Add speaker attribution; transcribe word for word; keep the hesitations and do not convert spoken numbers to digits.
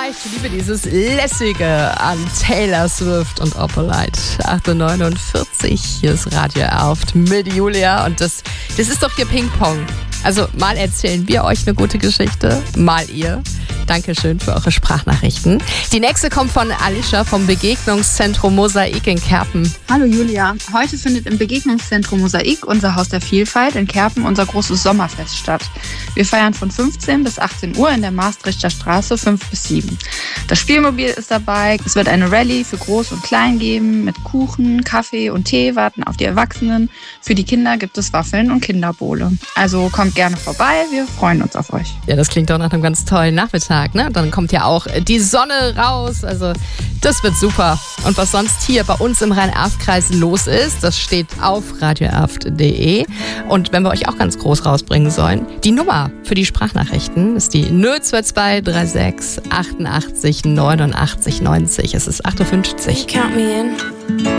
Speaker 1: ich liebe dieses Lässige an Taylor Swift und Opalite. acht Uhr neunundvierzig, hier ist Radio Erft mit Julia und das, das ist doch hier Ping-Pong. Also mal erzählen wir euch eine gute Geschichte, mal ihr. Dankeschön für eure Sprachnachrichten. Die nächste kommt von Alicia vom Begegnungszentrum Mosaik in Kerpen.
Speaker 2: Hallo Julia, heute findet im Begegnungszentrum Mosaik, unser Haus der Vielfalt in Kerpen, unser großes Sommerfest statt. Wir feiern von fünfzehn bis achtzehn Uhr in der Maastrichter Straße fünf bis sieben. Das Spielmobil ist dabei, es wird eine Rallye für Groß und Klein geben mit Kuchen, Kaffee und Tee warten auf die Erwachsenen. Für die Kinder gibt es Waffeln und Kinderbohle. Also kommt gerne vorbei, wir freuen uns auf euch.
Speaker 1: Ja, das klingt doch nach einem ganz tollen Nachmittag. Ne? Dann kommt ja auch die Sonne raus, also das wird super. Und was sonst hier bei uns im Rhein-Erft-Kreis los ist, das steht auf radio erft punkt de. Und wenn wir euch auch ganz groß rausbringen sollen, die Nummer für die Sprachnachrichten ist die null zwei zwei drei sechs achtundachtzig neunundachtzig neunzig. Es ist acht Uhr fünfzig.
Speaker 3: Count me in.